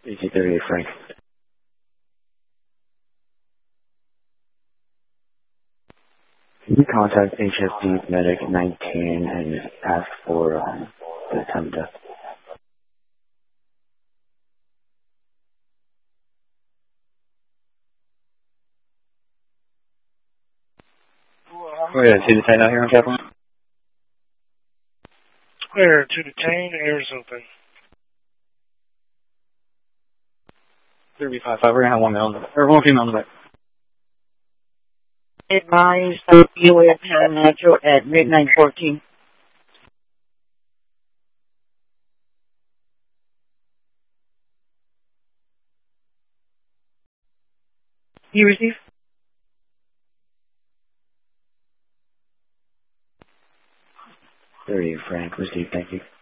AC-38 Frank. Can you contact HSD Medic 19 and ask for the time of death? Go ahead, see the 10 out here on Capitol? Clear to detain, air is open. 35-5, we're gonna have one female on the back. Advise you at Pan Metro at midnight 14. You receive? 38 Frank, received, thank you.